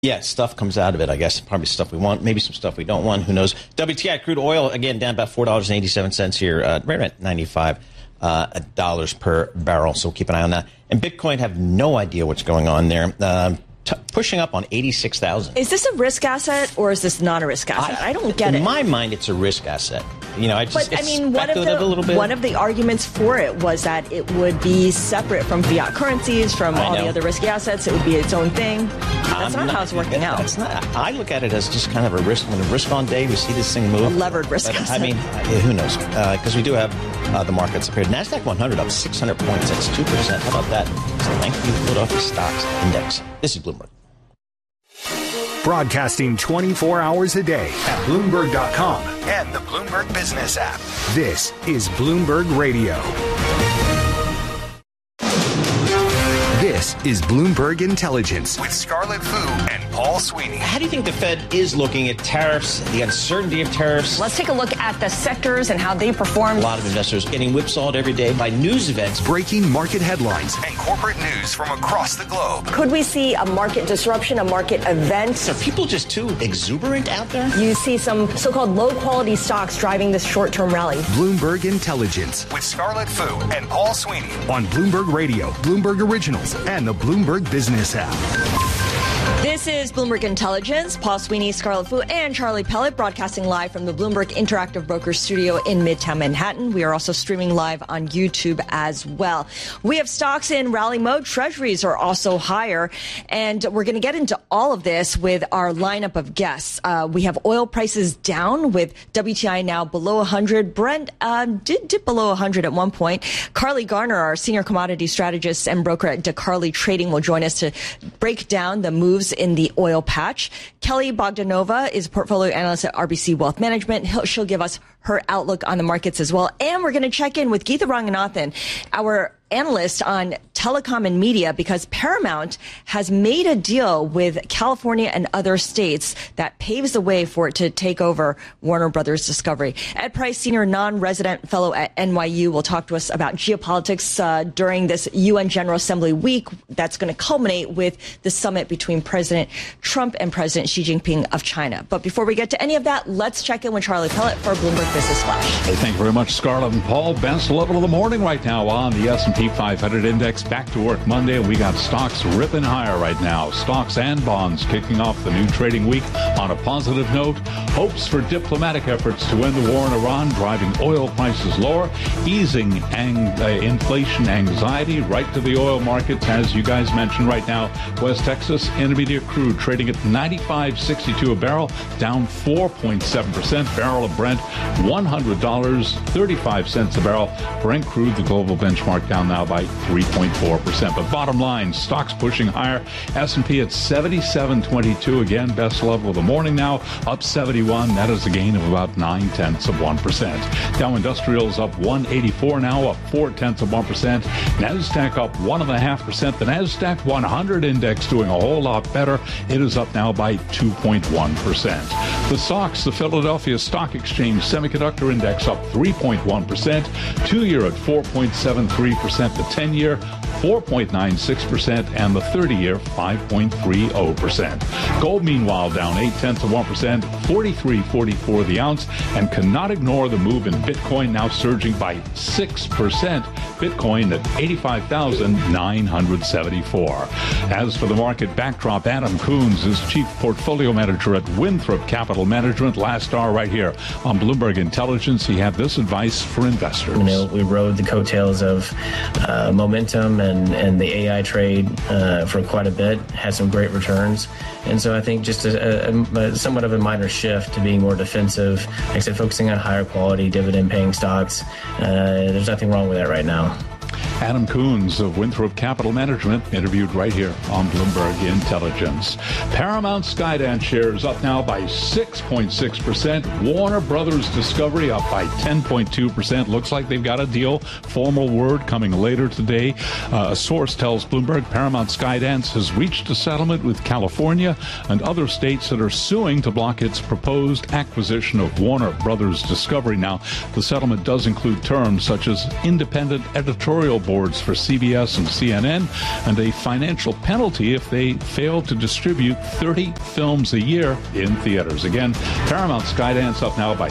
Yeah, stuff comes out of it, I guess. Probably stuff we want, maybe some stuff we don't want. Who knows? WTI crude oil, again, down about $4.87 here, right at $95 per barrel. So keep an eye on that. And Bitcoin, have no idea what's going on there. Pushing up on 86,000. Is this a risk asset or is this not a risk asset? I don't get it. In my mind, it's a risk asset. You know, it's speculative a little bit. One of the arguments for it was that it would be separate from fiat currencies, from all the other risky assets. It would be its own thing. That's not how it's working out. It's not. I look at it as just kind of a risk. When a risk on day, we see this thing move. A levered risk asset. I mean, who knows? Because we do have the markets up here. NASDAQ 100 up 600 points. That's 2%. How about that? It's the lengthy Philadelphia Stocks Index. This is Bloomberg. Broadcasting 24 hours a day at Bloomberg.com and the Bloomberg Business app. This is Bloomberg Radio. This is Bloomberg Intelligence with Scarlett Fu and Paul Sweeney. How do you think the Fed is looking at tariffs, the uncertainty of tariffs? Let's take a look at the sectors and how they performed. A lot of investors getting whipsawed every day by news events. Breaking market headlines and corporate news from across the globe. Could we see a market disruption, a market event? Are people just too exuberant out there? You see some so-called low-quality stocks driving this short-term rally. Bloomberg Intelligence with Scarlett Fu and Paul Sweeney on Bloomberg Radio, Bloomberg Originals, and the Bloomberg Business app. This is Bloomberg Intelligence. Paul Sweeney, Scarlett Fu, and Charlie Pellet broadcasting live from the Bloomberg Interactive Brokers studio in Midtown Manhattan. We are also streaming live on YouTube as well. We have stocks in rally mode. Treasuries are also higher. And we're going to get into all of this with our lineup of guests. We have oil prices down with WTI now below 100. Brent did dip below 100 at one point. Carly Garner, our senior commodity strategist and broker at DeCarly Trading, will join us to break down the moves in the oil patch. Kelly Bogdanova is portfolio analyst at RBC Wealth Management. She'll give us her outlook on the markets as well. And we're going to check in with Geetha Ranganathan, our analyst on telecom and media, because Paramount has made a deal with California and other states that paves the way for it to take over Warner Brothers Discovery. Ed Price, senior non-resident fellow at NYU, will talk to us about geopolitics during this UN General Assembly week that's going to culminate with the summit between President Trump and President Xi Jinping of China. But before we get to any of that, let's check in with Charlie Pellet for Bloomberg Business Flash. Hey, thank you very much, Scarlett and Paul. Best level of the morning right now on the S&P 500 index. Back to work Monday, and we got stocks ripping higher right now. Stocks and bonds kicking off the new trading week on a positive note. Hopes for diplomatic efforts to end the war in Iran, driving oil prices lower, easing inflation anxiety right to the oil markets. As you guys mentioned right now, West Texas Intermediate crude trading at $95.62 a barrel, down 4.7%. Barrel of Brent, $100.35 a barrel. Brent crude, the global benchmark, down now by 3.4%. But bottom line, stocks pushing higher. S&P at 77.22, again, best level of the morning now, up 71. That is a gain of about 0.9%. Dow Industrials up 184 now, up 0.4%. NASDAQ up 1.5%. The NASDAQ 100 index doing a whole lot better. It is up now by 2.1%. The SOX, the Philadelphia Stock Exchange Semiconductor Index, up 3.1%. 2-year at 4.73%. The 10-year 4.96%, and the 30-year 5.30%. Gold, meanwhile, down 0.8%, 43.44 the ounce, and cannot ignore the move in Bitcoin, now surging by 6%. Bitcoin at 85,974. As for the market backdrop, Adam Coons is Chief Portfolio Manager at Winthrop Capital Management. Last hour right here on Bloomberg Intelligence. He had this advice for investors. You know, we rode the coattails of momentum and the AI trade for quite a bit, had some great returns. And so I think just a somewhat of a minor shift to being more defensive, like I said, focusing on higher quality dividend-paying stocks. There's nothing wrong with that right now. Adam Coons of Winthrop Capital Management, interviewed right here on Bloomberg Intelligence. Paramount Skydance shares up now by 6.6%. Warner Brothers Discovery up by 10.2%. Looks like they've got a deal. Formal word coming later today. A source tells Bloomberg Paramount Skydance has reached a settlement with California and other states that are suing to block its proposed acquisition of Warner Brothers Discovery. Now, the settlement does include terms such as independent editorial editorial boards for CBS and CNN, and a financial penalty if they fail to distribute 30 films a year in theaters. Again, Paramount Skydance up now by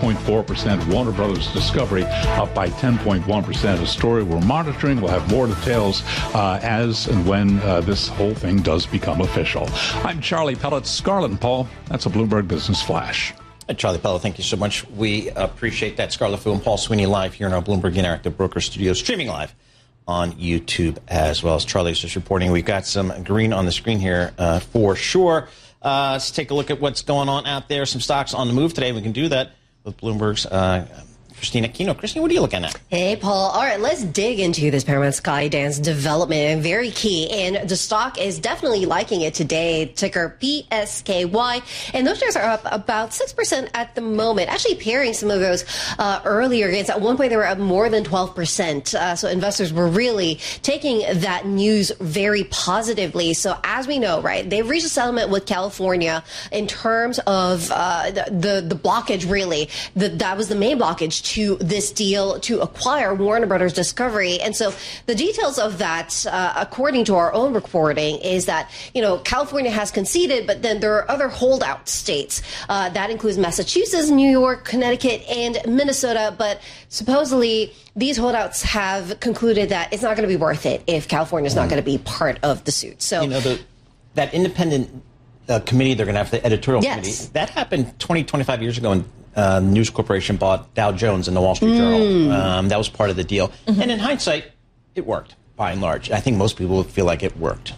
6.4%. Warner Brothers Discovery up by 10.1%. A story we're monitoring. We'll have more details as and when this whole thing does become official. I'm Charlie Pellet, Scarlett and Paul. That's a Bloomberg Business Flash. Charlie Pellet, thank you so much. We appreciate that. Scarlett Fu and Paul Sweeney live here in our Bloomberg Interactive Broker Studio, streaming live on YouTube as well. As Charlie's just reporting, we've got some green on the screen here for sure. Let's take a look at what's going on out there. Some stocks on the move today. We can do that with Bloomberg's Christina Aquino. Christina, what are you looking at? Hey, Paul. All right, let's dig into this Paramount Skydance development. Very key. And the stock is definitely liking it today. Ticker PSKY. And those shares are up about 6% at the moment. Actually pairing some of those earlier gains. At one point, they were up more than 12%. So investors were really taking that news very positively. So as we know, right, they've reached a settlement with California in terms of the blockage, really. That was the main blockage to this deal to acquire Warner Brothers Discovery. And so the details of that, according to our own reporting, is that, California has conceded, but then there are other holdout states. That includes Massachusetts, New York, Connecticut, and Minnesota. But supposedly these holdouts have concluded that it's not going to be worth it if California is not going to be part of the suit. So, that independent committee they're going to have, the editorial committee, that happened 20, 25 years ago in News Corporation bought Dow Jones in the Wall Street Journal. That was part of the deal. And in hindsight, it worked, by and large. I think most people feel like it worked.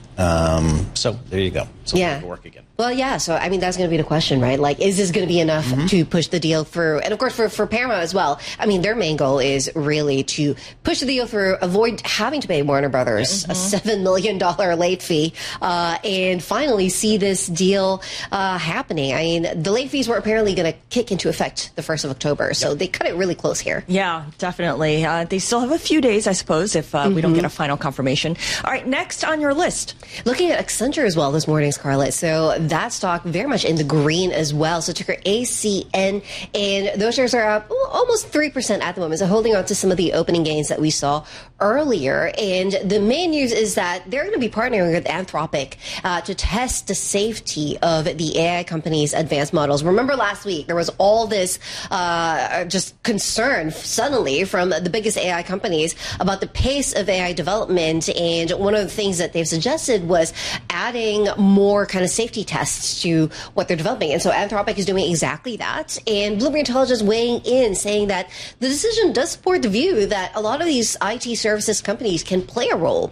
So there you go. So it'll work again. Well, yeah. So, I mean, that's going to be the question, right? Like, is this going to be enough to push the deal through? And, of course, for Paramount as well, I mean, their main goal is really to push the deal through, avoid having to pay Warner Brothers a $7 million late fee, and finally see this deal happening. I mean, the late fees were apparently going to kick into effect the 1st of October, so they cut it really close here. Yeah, definitely. They still have a few days, I suppose, if we don't get a final confirmation. All right, next on your list. Looking at Accenture as well this morning, Scarlett. So that stock very much in the green as well. So ticker ACN, and those shares are up almost 3% at the moment. So holding on to some of the opening gains that we saw earlier. And the main news is that they're going to be partnering with Anthropic to test the safety of the AI company's advanced models. Remember last week, there was all this just concern suddenly from the biggest AI companies about the pace of AI development. And one of the things that they've suggested was adding more kind of safety tests to what they're developing. And so Anthropic is doing exactly that. And Bloomberg Intelligence weighing in, saying that the decision does support the view that a lot of these IT services companies can play a role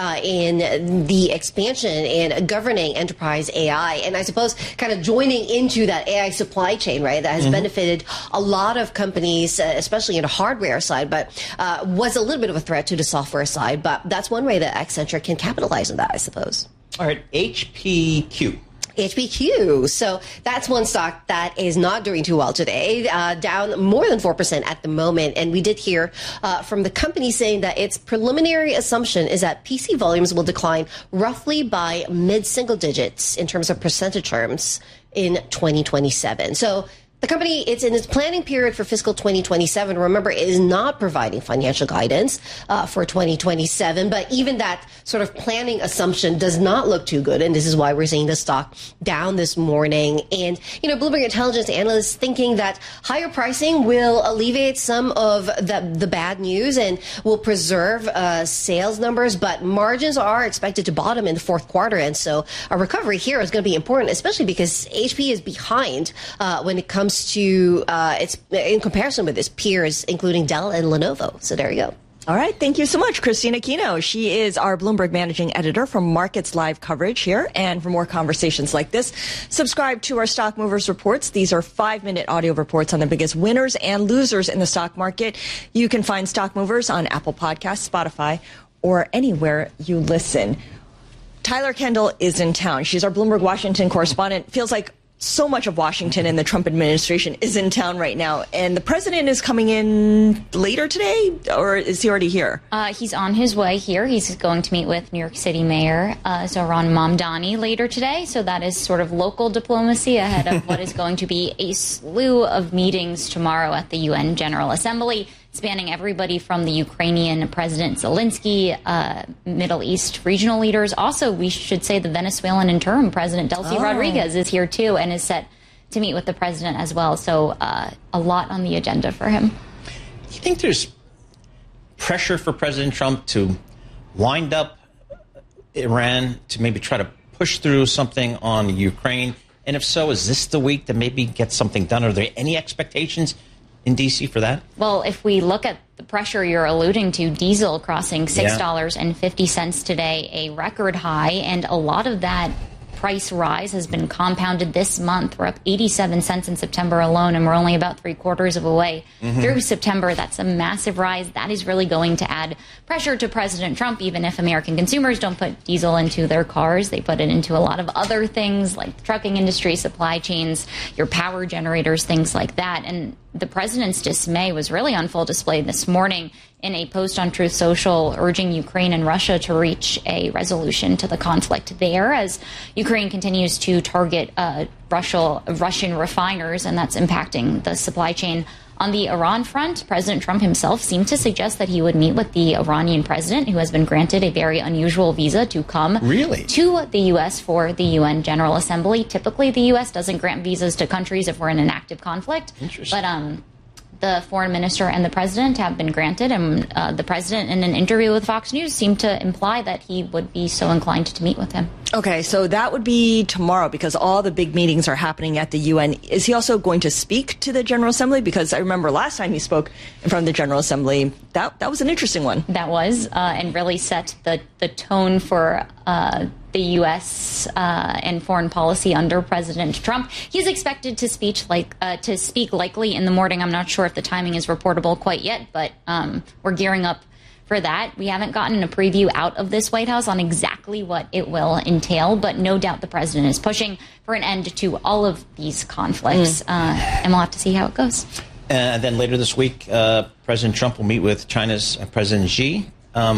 in the expansion and governing enterprise AI. And I suppose kind of joining into that AI supply chain, right, that has benefited a lot of companies, especially in the hardware side, but was a little bit of a threat to the software side. But that's one way that Accenture can capitalize on that, I suppose. All right, HPQ. HPQ. So that's one stock that is not doing too well today, down more than 4% at the moment. And we did hear from the company saying that its preliminary assumption is that PC volumes will decline roughly by mid-single digits in terms of percentage terms in 2027. So the company, it's in its planning period for fiscal 2027. Remember, it is not providing financial guidance for 2027, but even that sort of planning assumption does not look too good. And this is why we're seeing the stock down this morning. And, Bloomberg Intelligence analysts thinking that higher pricing will alleviate some of the bad news and will preserve sales numbers, but margins are expected to bottom in the fourth quarter. And so a recovery here is going to be important, especially because HP is behind when it comes to its in comparison with its peers, including Dell and Lenovo. So there you go. All right. Thank you so much, Christina Aquino. She is our Bloomberg Managing Editor from Markets Live coverage here. And for more conversations like this, subscribe to our Stock Movers reports. These are 5-minute audio reports on the biggest winners and losers in the stock market. You can find Stock Movers on Apple Podcasts, Spotify, or anywhere you listen. Tyler Kendall is in town. She's our Bloomberg Washington correspondent. Feels like so much of Washington and the Trump administration is in town right now. And the president is coming in later today, or is he already here? He's on his way here. He's going to meet with New York City Mayor Zohran Mamdani later today. So that is sort of local diplomacy ahead of what is going to be a slew of meetings tomorrow at the UN General Assembly. spanning everybody from the Ukrainian President Zelensky, Middle East regional leaders. Also, we should say the Venezuelan interim President Delcy Rodriguez is here too and is set to meet with the president as well. So a lot on the agenda for him. Do you think there's pressure for President Trump to wind up Iran, to maybe try to push through something on Ukraine? And if so, is this the week to maybe get something done? Are there any expectations in D.C. for that? Well, if we look at the pressure you're alluding to, diesel crossing $6.50 today, a record high, and a lot of that price rise has been compounded this month. We're up 87 cents in September alone, and we're only about 3/4 of a way through September. That's a massive rise. That is really going to add pressure to President Trump, even if American consumers don't put diesel into their cars. They put it into a lot of other things like the trucking industry, supply chains, your power generators, things like that. And the president's dismay was really on full display this morning in a post on Truth Social urging Ukraine and Russia to reach a resolution to the conflict there as Ukraine continues to target Russian refiners, and that's impacting the supply chain. On the Iran front, President Trump himself seemed to suggest that he would meet with the Iranian president, who has been granted a very unusual visa to come to the U.S. for the UN General Assembly. Typically, the U.S. doesn't grant visas to countries if we're in an active conflict. But the foreign minister and the president have been granted, and the president, in an interview with Fox News, seemed to imply that he would be so inclined to meet with him. Okay, so that would be tomorrow because all the big meetings are happening at the UN. Is he also going to speak to the General Assembly? Because I remember last time he spoke in front of the General Assembly, that was an interesting one. That was, and really set the tone for the U.S. And foreign policy under President Trump. He's expected to speak likely in the morning. I'm not sure if the timing is reportable quite yet, but we're gearing up for that. We haven't gotten a preview out of this White House on exactly what it will entail, but no doubt the president is pushing for an end to all of these conflicts, and we'll have to see how it goes. And then later this week, President Trump will meet with China's President Xi.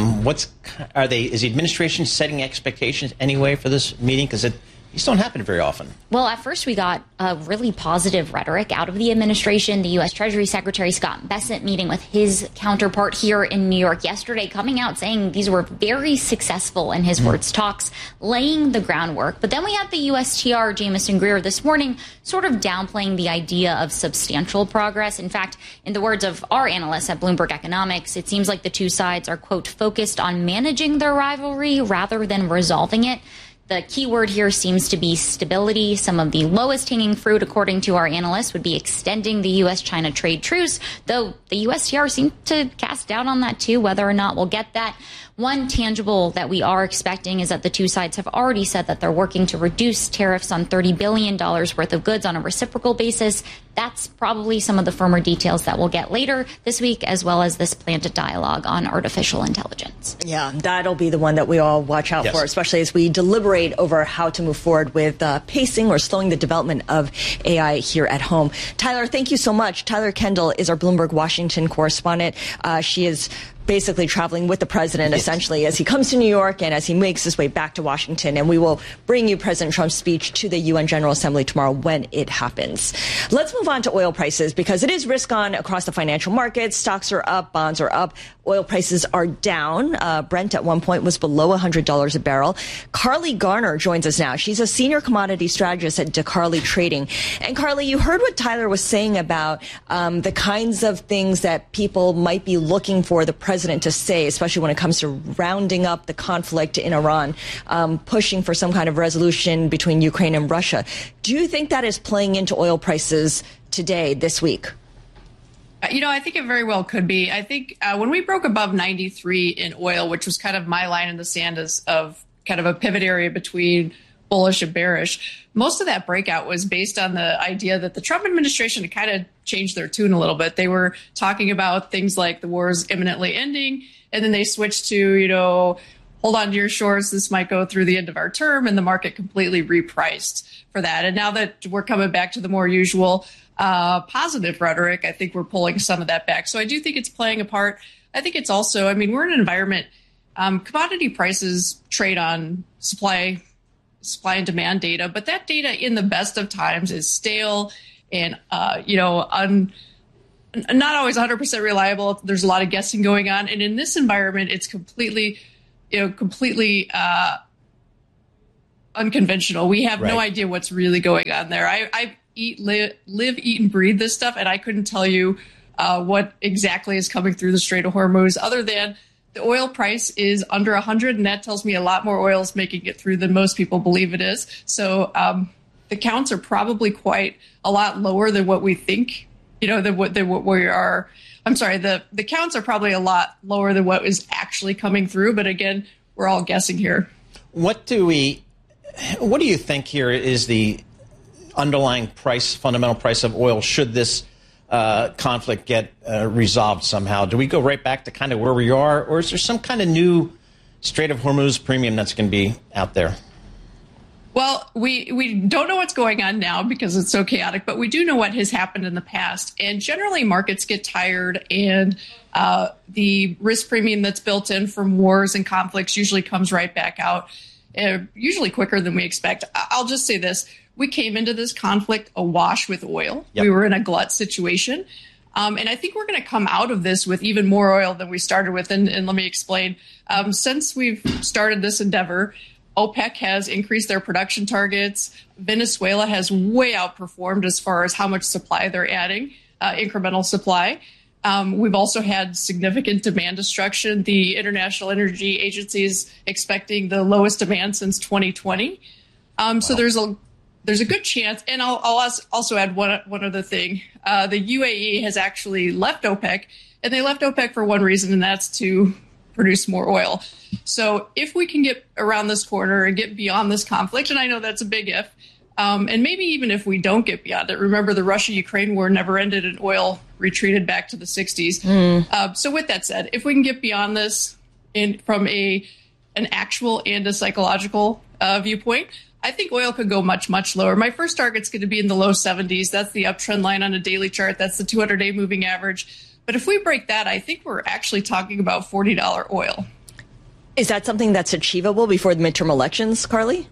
Is the administration setting expectations anyway for this meeting? Because these don't happen very often. Well, at first we got a really positive rhetoric out of the administration. The U.S. Treasury Secretary Scott Bessent meeting with his counterpart here in New York yesterday, coming out saying these were very successful, in his words, talks, laying the groundwork. But then we had the USTR, Jamison Greer, this morning sort of downplaying the idea of substantial progress. In fact, in the words of our analysts at Bloomberg Economics, it seems like the two sides are, quote, focused on managing their rivalry rather than resolving it. The key word here seems to be stability. Some of the lowest hanging fruit, according to our analysts, would be extending the U.S.-China trade truce, though the USTR seemed to cast doubt on that too, whether or not we'll get that. One tangible that we are expecting is that the two sides have already said that they're working to reduce tariffs on $30 billion worth of goods on a reciprocal basis. That's probably some of the firmer details that we'll get later this week, as well as this planted dialogue on artificial intelligence. Yeah, that'll be the one that we all watch out for, especially as we deliberate over how to move forward with pacing or slowing the development of AI here at home. Tyler, thank you so much. Tyler Kendall is our Bloomberg Washington correspondent. She is basically traveling with the president, essentially, as he comes to New York and as he makes his way back to Washington. And we will bring you President Trump's speech to the UN General Assembly tomorrow when it happens. Let's move on to oil prices because it is risk on across the financial markets. Stocks are up, bonds are up, oil prices are down. Brent at one point was below $100 a barrel. Carly Garner joins us now. She's a senior commodity strategist at DeCarly Trading. And Carly, you heard what Tyler was saying about the kinds of things that people might be looking for the president to say, especially when it comes to rounding up the conflict in Iran, pushing for some kind of resolution between Ukraine and Russia. Do you think that is playing into oil prices today, this week? I think it very well could be. I think when we broke above 93 in oil, which was kind of my line in the sand of kind of a pivot area between bullish and bearish, most of that breakout was based on the idea that the Trump administration had kind of changed their tune a little bit. They were talking about things like the war is imminently ending, and then they switched to, hold on to your shorts, this might go through the end of our term, and the market completely repriced for that. And now that we're coming back to the more usual positive rhetoric, I think we're pulling some of that back. So I do think it's playing a part. I think it's also, we're in an environment, commodity prices trade on supply and demand data, but that data in the best of times is stale and, not always 100% reliable. There's a lot of guessing going on. And in this environment, it's completely unconventional. We have no idea what's really going on there. I live, eat, and breathe this stuff, and I couldn't tell you what exactly is coming through the Strait of Hormuz, other than the oil price is under 100, and that tells me a lot more oil is making it through than most people believe it is. So the counts are probably quite a lot lower than what we think, than what we are. I'm sorry, the counts are probably a lot lower than what is actually coming through. But again, we're all guessing here. What do you think here is the underlying fundamental price of oil should this conflict get resolved somehow? Do we go right back to kind of where we are, or is there some kind of new Strait of Hormuz premium that's going to be out there? Well, we don't know what's going on now because it's so chaotic, but we do know what has happened in the past. And generally, markets get tired, and the risk premium that's built in from wars and conflicts usually comes right back out, usually quicker than we expect. I'll just say this. We came into this conflict awash with oil. Yep. We were in a glut situation. And I think we're going to come out of this with even more oil than we started with. And let me explain. Since we've started this endeavor, OPEC has increased their production targets. Venezuela has way outperformed as far as how much supply they're adding, incremental supply. We've also had significant demand destruction. The International Energy Agency is expecting the lowest demand since 2020. So there's a good chance. And I'll also add one other thing. The UAE has actually left OPEC, and they left OPEC for one reason, and that's to produce more oil. So if we can get around this corner and get beyond this conflict, and I know that's a big if, and maybe even if we don't get beyond it, remember the Russia-Ukraine war never ended and oil retreated back to the 60s. So with that said, if we can get beyond this from an actual and a psychological viewpoint, I think oil could go much, much lower. My first target's going to be in the low 70s. That's the uptrend line on a daily chart. That's the 200-day moving average. But if we break that, I think we're actually talking about $40 oil. Is that something that's achievable before the midterm elections, Carly?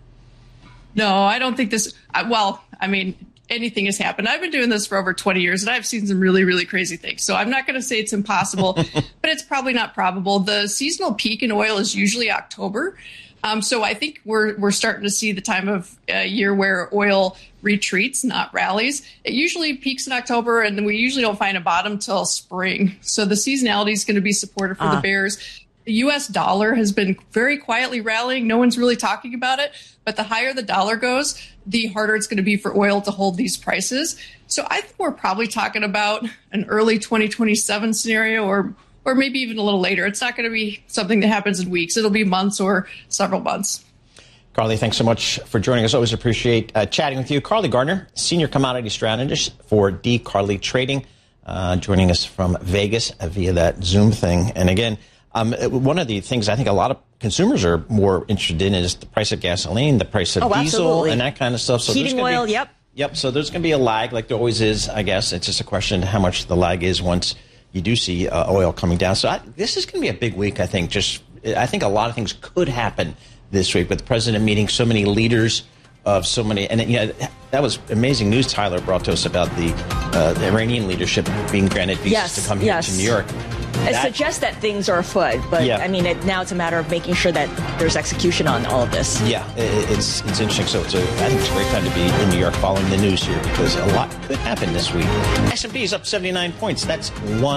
No, I don't think this. Well, I mean, anything has happened. I've been doing this for over 20 years, and I've seen some really, really crazy things. So I'm not going to say it's impossible, but it's probably not probable. The seasonal peak in oil is usually October. So I think we're starting to see the time of year where oil retreats, not rallies. It usually peaks in October, and then we usually don't find a bottom till spring. So the seasonality is going to be supportive for the bears. The U.S. dollar has been very quietly rallying. No one's really talking about it. But the higher the dollar goes, the harder it's going to be for oil to hold these prices. So I think we're probably talking about an early 2027 scenario, or maybe even a little later. It's not going to be something that happens in weeks. It'll be months or several months. Carly, thanks so much for joining us. Always appreciate chatting with you. Carly Gardner, Senior Commodity Strategist for D. Carly Trading, joining us from Vegas via that Zoom thing. And again, one of the things I think a lot of consumers are more interested in is the price of gasoline, the price of diesel, absolutely. And that kind of stuff. So heating oil, yep. So there's going to be a lag, like there always is, I guess. It's just a question of how much the lag is once you do see oil coming down. So this is going to be a big week, I think. I think a lot of things could happen this week with the president meeting so many leaders of so many. And that was amazing news Tyler brought to us about the Iranian leadership being granted visas to come here to New York. It suggests that things are afoot, but I mean, now it's a matter of making sure that there's execution on all of this. Yeah, it's interesting. So I think it's a great time to be in New York following the news here because a lot could happen this week. S&P is up 79 points. That's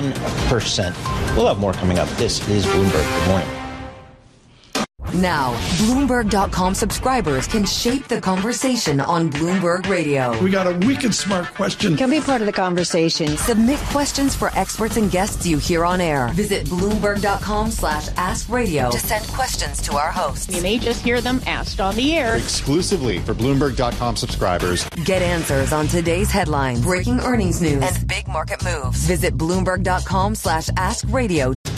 1%. We'll have more coming up. This is Bloomberg. Good morning. Now, Bloomberg.com subscribers can shape the conversation on Bloomberg Radio. We got a wicked smart question. Can be part of the conversation. Submit questions for experts and guests you hear on air. Visit Bloomberg.com/AskRadio to send questions to our hosts. You may just hear them asked on the air. Exclusively for Bloomberg.com subscribers. Get answers on today's headlines, breaking earnings news, and big market moves. Visit Bloomberg.com/AskRadio.